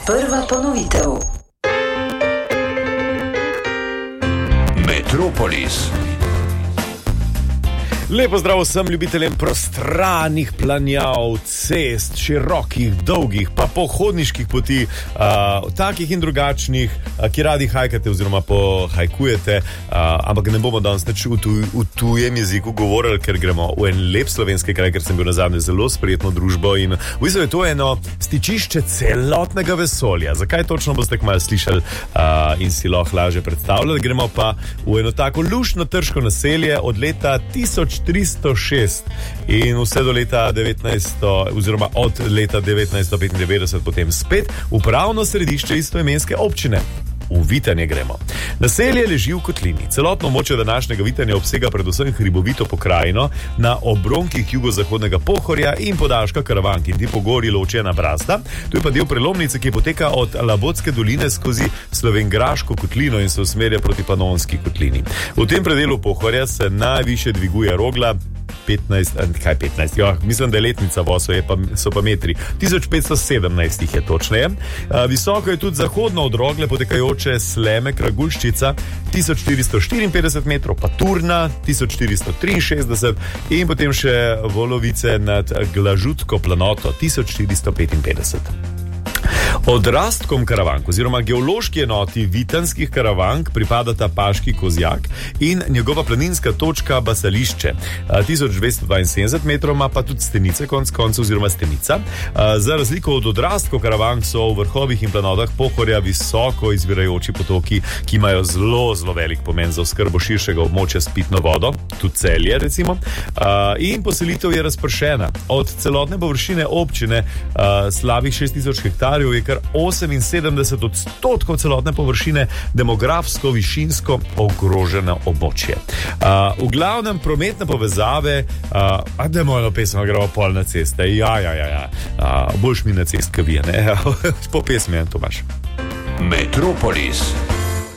Prva ponovitev. Metropolis. Lepo zdrav vsem ljubiteljem prostranih planjav, cest, širokih, dolgih, pa pohodniških poti, takih in drugačnih, ki radi hajkate oziroma pohajkujete, ampak ne bomo danes nič v tujem jeziku govorili, ker gremo v en lep slovenski kraj, ker sem bil nazadnje zelo sprijetno družbo in v bistvu je to eno stičišče celotnega vesolja. Zakaj točno boste kmalu slišali in si lahko lažje predstavljali. Gremo pa v eno tako luštno trško naselje od leta 1306 in vse do leta 1900, oziroma od leta 1995 potem spet upravno središče istoimenske občine. V Vitanje gremo. Naselje leži v kotlini. Celotno območje današnjega Vitanja obsega predvsem hribovito pokrajino na obronkih jugozahodnega Pohorja in podaljška Karavank in ti po gori ločena Brazda. To je pa del prelomnice, ki poteka od Labotske doline skozi Slovenjgraško kotlino in se usmerja proti Panonski kotlini. V tem predelu Pohorja se najviše dviguje Rogla, 15, ja, mislim, da je letnica voso, so pa metri. 1517 jih je točneje. Visoko je tudi zahodno od Rogle potekajoče Sleme Kragulščica, 1454 metrov, pa Turna, 1463 in potem še Volovice nad Glažutsko planoto, 1455. Odrastkom Karavank oziroma geološki enoti vitanskih Karavank pripadata Paški Kozjak in njegova planinska točka Basališče. 1272 metrov ima pa tudi Stenice konec koncev oziroma Stenica. Za razliko od odrastkov Karavank so v vrhovih in planotah Pohorja visoko izvirajoči potoki, ki imajo zelo, zelo velik pomen za oskrbo širšega območja s pitno vodo, tudi Celje recimo. In poselitev je razpršena. Od celotne površine občine slabih 6000 hektarjev je kar 78% celotne površine demografsko, višinsko ogroženo območje. V glavnem prometne povezave, dajmo eno pesem, gremo pol na ceste. Ja. Boljš mi na cest, kaj vi, ne? Po pesmi, Tomaž. Metropolis.